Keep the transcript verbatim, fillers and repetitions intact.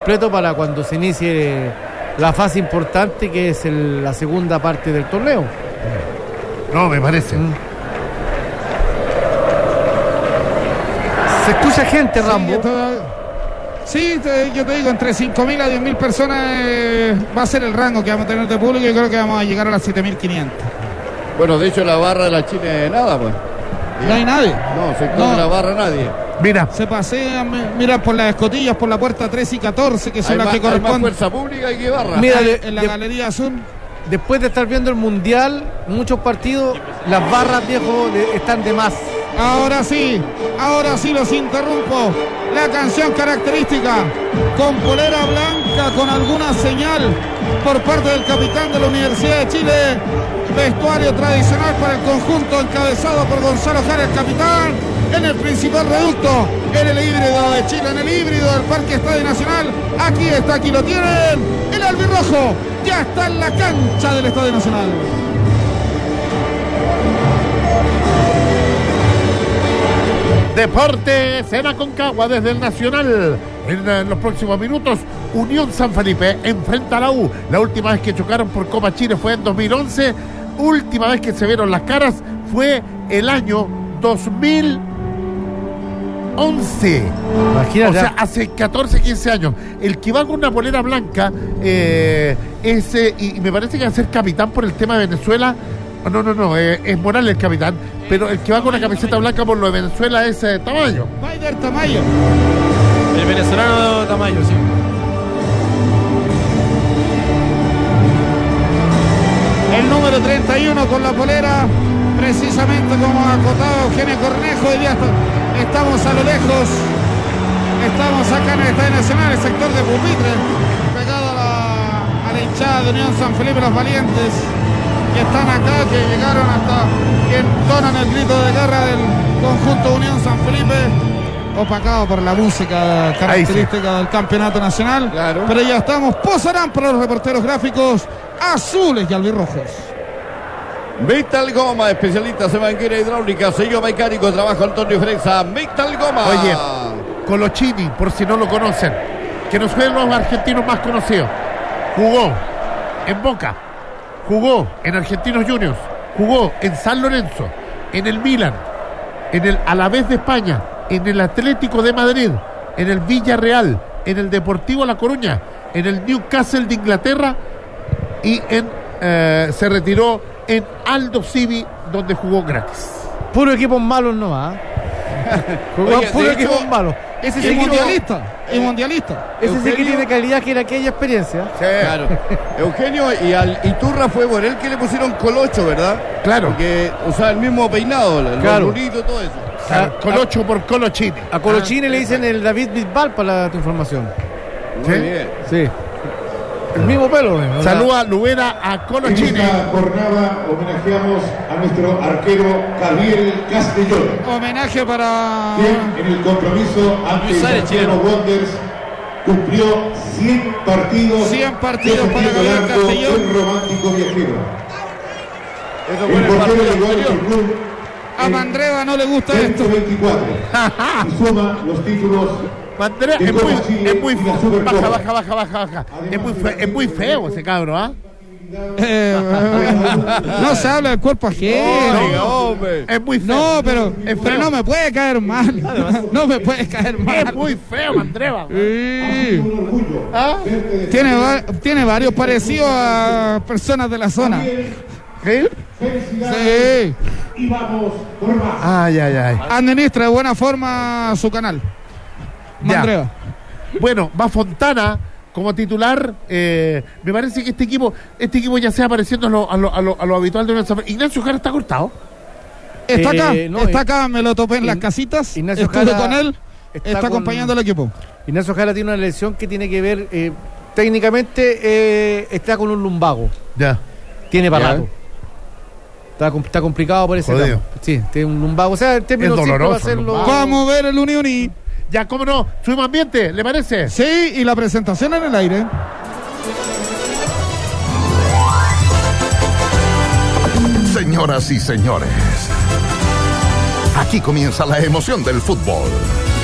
completo para cuando se inicie la fase importante, que es el, la segunda parte del torneo. No, me parece. Mm. Se escucha gente, Rambo. Sí, todo, sí te, yo te digo, entre cinco mil a diez mil personas eh, va a ser el rango que vamos a tener de público. Y creo que vamos a llegar a las siete mil quinientos. Bueno, de hecho la barra de la Chile nada, pues. No hay nadie. No, sector No. de la barra nadie. Mira, Se pasean, mira por las escotillas, por la puerta trece y catorce, que son Hay las más, que hay más corresponden. fuerza pública y que barra. Mira, Ahí, de- en la de- galería azul. Después de estar viendo el Mundial, muchos partidos, las barras, viejo, de- están de más. Ahora sí, ahora sí los interrumpo. La canción característica con polera blanca, con alguna señal por parte del capitán de la Universidad de Chile. Vestuario tradicional para el conjunto encabezado por Gonzalo Jara, el capitán, en el principal reducto, en el híbrido de Chile, en el híbrido del Parque Estadio Nacional. Aquí está, aquí lo tienen. El albirrojo ya está en la cancha del Estadio Nacional. Deportes en Aconcagua desde el Nacional. En, en los próximos minutos, Unión San Felipe enfrenta a la U. La última vez que chocaron por Copa Chile fue en dos mil once. Última vez que se vieron las caras fue el año dos mil once. Imagínate. O sea, hace catorce, quince años. El que va con una polera blanca eh, es, eh, y, y me parece que va a ser capitán por el tema de Venezuela. No, no, no, eh, es Morales el capitán. Pero el que va con la camiseta blanca por lo de Venezuela es eh, Tamayo. Maider Tamayo. El venezolano Tamayo, sí. El número treinta y uno con la polera, precisamente como ha acotado Eugenio Cornejo. Hoy día est- estamos a lo lejos. Estamos acá en el Estadio Nacional, el sector de pupitre, pegado a la, a la hinchada de Unión San Felipe, los valientes que están acá, que llegaron hasta, que entonan el grito de guerra del conjunto Unión San Felipe, opacado por la música característica del campeonato nacional. Claro. Pero ya estamos, posarán para los reporteros gráficos azules y albirrojos. Metal Goma, especialistas en manguera hidráulica, sello mecánico, trabajo Antonio Fresa. Metal Goma. Oye, Colochini, por si no lo conocen, que nos fue los argentinos más conocidos. Jugó en Boca, jugó en Argentinos Juniors, jugó en San Lorenzo, en el Milan, en el Alavés de España, en el Atlético de Madrid, en el Villarreal, en el Deportivo La Coruña, en el Newcastle de Inglaterra y en eh, se retiró en Aldo Civi, donde jugó gratis. Puro equipos malos nomás. Jugó Oye, puro de hecho, equipos malos. Ese Y sí que tiene, mundialista, y mundialista. ese sí que Eugenio- tiene calidad, que era aquella experiencia. Claro. Eugenio y al Iturra fue por él que le pusieron Colocho, ¿verdad? Claro. Porque usaba el mismo peinado, el Claro. rulito y todo eso. Claro, Colocho por Colochini. A Colochini le dicen el David Bisbal, para la, tu información. Muy ¿Sí? bien. Sí. El mismo pelo. eh, o sea, Saluda Lubera a En Colochini. esta jornada homenajeamos a nuestro arquero Gabriel Castellón, Homenaje para quien en el compromiso ante Luis Suárez, Santiago chileno. Wanderers cumplió cien partidos, cien partidos para defendiendo Gabriel el arco Castellón. del romántico viajero. Eso fue El en el portero partido llegó a anterior. nuestro club a Mandreva no le gusta esto. ciento veinticuatro y suma los títulos Andrea, de es muy, Copa Chile es muy y la baja, Supercopa. baja, baja, baja, baja. Es muy feo, es muy feo ese cabro, ¿ah? Eh, no se habla del cuerpo ajeno. Oiga, hombre. Es muy feo. No, pero, Es pero feo. no me puede caer mal. No me puede caer mal. Es muy feo, Andreva. Sí. un orgullo ¿Ah? verte de Tiene, va- tiene varios parecidos a personas de la zona. ¿Qué? felicidades Sí. y vamos por más. Ay, ay, ay. Administra de buena forma su canal. Ya. Mandreva. Bueno, va Fontana como titular. eh, me parece que este equipo este equipo ya se va apareciendo a lo, a lo, a lo, a lo habitual de nuestra. Ignacio Jara está cortado. Está Eh, acá, no, está eh, acá, me lo topé en las Ign- casitas. Ignacio Estuve Jara con él. está Está, con- acompañando al equipo. Ignacio Jara tiene una lesión que tiene que ver, eh, técnicamente eh, está con un lumbago. Ya. Tiene para Ya. rato. Está, com- está complicado por ese Jodido. lado. Sí, tiene un lumbago. O sea, el término Es simple va a doloroso ser el lo- lumbago. Vamos a ver el Unioni. Ya, cómo no. Subimos ambiente, ¿le parece? Sí, y la presentación en el aire. Señoras y señores, aquí comienza la emoción del fútbol.